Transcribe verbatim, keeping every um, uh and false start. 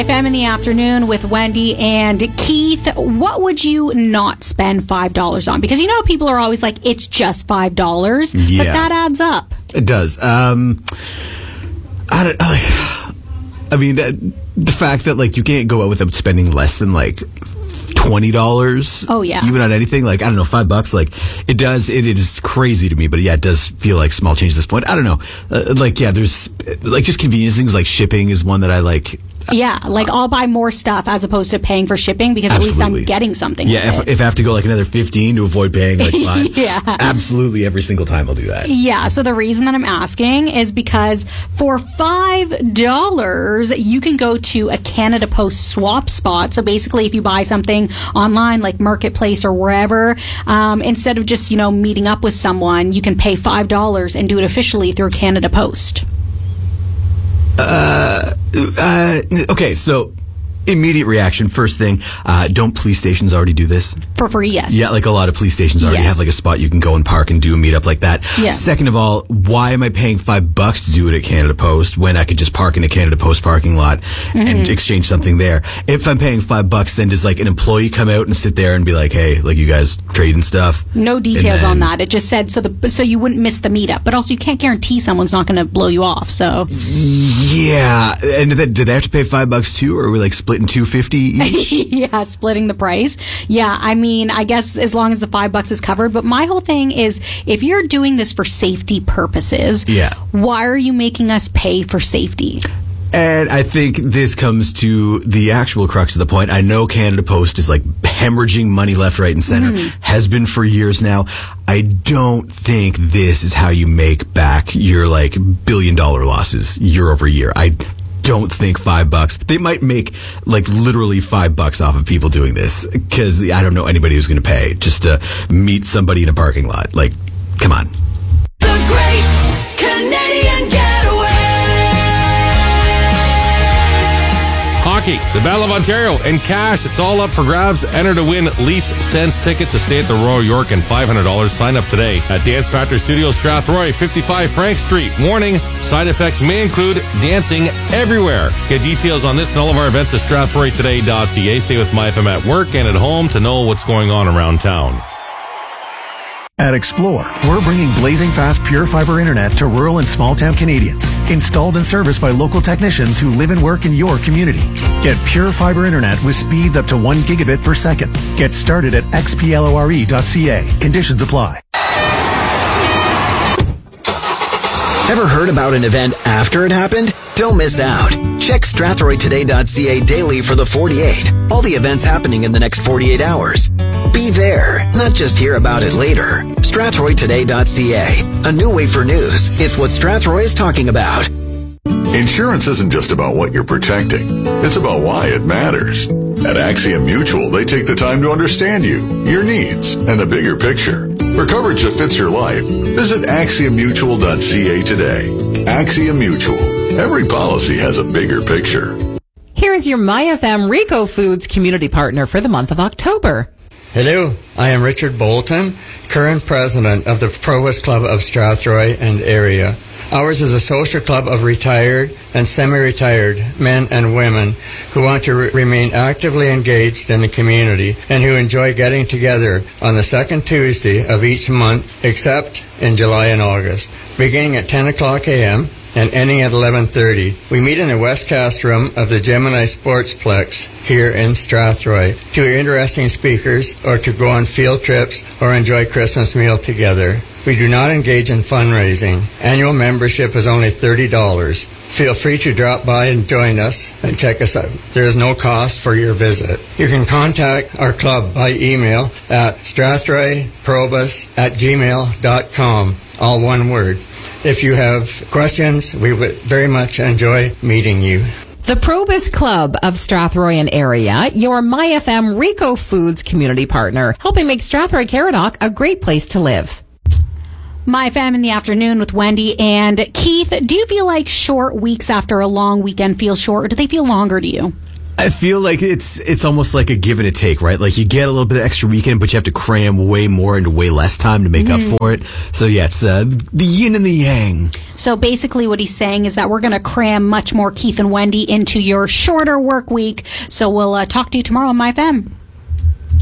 F M in the afternoon with Wendy and Keith. What would you not spend five dollars on? Because you know people are always like, it's just five dollars, yeah. but that adds up. It does. Um, I don't I, I mean, the fact that like you can't go out without spending less than like twenty dollars. Oh, yeah. Even on anything, like, I don't know, five bucks, like, it does, it, it is crazy to me, but yeah, it does feel like small change at this point. I don't know. Uh, like, yeah, there's, like, just convenience things, like shipping is one that I like. Yeah, like I'll buy more stuff as opposed to paying for shipping because Absolutely. at least I'm getting something. Yeah, if, if I have to go like another fifteen to avoid paying like five, yeah. absolutely every single time I'll do that. Yeah, so the reason that I'm asking is because for five dollars, you can go to a Canada Post swap spot. So basically, if you buy something online like Marketplace or wherever, um, instead of just, you know, meeting up with someone, you can pay five dollars and do it officially through Canada Post. Uh, uh, okay, so immediate reaction. First thing, uh, don't police stations already do this? For free, yes. Yeah, like a lot of police stations already yes. have like a spot you can go and park and do a meetup like that. Yeah. Second of all, why am I paying five bucks to do it at Canada Post when I could just park in a Canada Post parking lot mm-hmm. and exchange something there? If I'm paying five bucks, then does like an employee come out and sit there and be like, hey, like you guys trading stuff? No details then, on that. It just said so the so you wouldn't miss the meetup, but also you can't guarantee someone's not going to blow you off. So yeah, and did they, did they have to pay five bucks too, or are we like splitting two fifty? Yeah, splitting the price. Yeah, I mean, I guess as long as the five bucks is covered. But my whole thing is, if you're doing this for safety purposes, yeah. why are you making us pay for safety? And I think this comes to the actual crux of the point. I know Canada Post is like hemorrhaging money left, right, and center. Mm-hmm. Has been for years now. I don't think this is how you make back your like billion dollar losses year over year. I don't think five bucks. They might make like literally five bucks off of people doing this because I don't know anybody who's going to pay just to meet somebody in a parking lot. Like, come on. The Great Canadian Getaway. Hockey, the Battle of Ontario, and cash. It's all up for grabs. Enter to win Leafs Sense tickets to stay at the Royal York and five hundred dollars. Sign up today at Dance Factor Studios, Strathroy, fifty-five Frank Street. Warning, side effects may include dancing everywhere. Get details on this and all of our events at strathroy today dot c a. Stay with MyFM at work and at home to know what's going on around town. At Explore, we're bringing blazing fast pure fiber internet to rural and small town Canadians. Installed and serviced by local technicians who live and work in your community. Get pure fiber internet with speeds up to one gigabit per second. Get started at x p lore dot c a. Conditions apply. Ever heard about an event after it happened? Don't miss out. Check strathroy today dot c a daily for the forty-eight. All the events happening in the next forty-eight hours. Be there, not just hear about it later. strathroy today dot c a. A new way for news. It's what Strathroy is talking about. Insurance isn't just about what you're protecting. It's about why it matters. At Axiom Mutual, they take the time to understand you, your needs, and the bigger picture. For coverage that fits your life, visit axiom mutual dot c a today. Axiom Mutual. Every policy has a bigger picture. Here is your MyFM Rico Foods community partner for the month of October. Hello, I am Richard Bolton, current president of the Provost Club of Strathroy and area. Ours is a social club of retired and semi-retired men and women who want to re- remain actively engaged in the community and who enjoy getting together on the second Tuesday of each month, except in July and August, beginning at ten o'clock a.m. and ending at eleven thirty. We meet in the Westcast room of the Gemini Sportsplex here in Strathroy to hear interesting speakers or to go on field trips or enjoy Christmas meal together. We do not engage in fundraising. Annual membership is only thirty dollars. Feel free to drop by and join us and check us out. There is no cost for your visit. You can contact our club by email at strathroyprobus at gmail dot com, all one word. If you have questions, we would very much enjoy meeting you. The Probus Club of Strathroy and area, your MyFM Rico Foods community partner, helping make Strathroy Caradoc a great place to live. MyFM in the afternoon with Wendy and Keith. Do you feel like short weeks after a long weekend feel short, or do they feel longer to you? I feel like it's it's almost like a give and a take, right? Like you get a little bit of extra weekend, but you have to cram way more into way less time to make Mm-hmm. up for it. So yeah, it's uh, the yin and the yang. So basically what he's saying is that we're going to cram much more Keith and Wendy into your shorter work week. So we'll uh, talk to you tomorrow on My F M.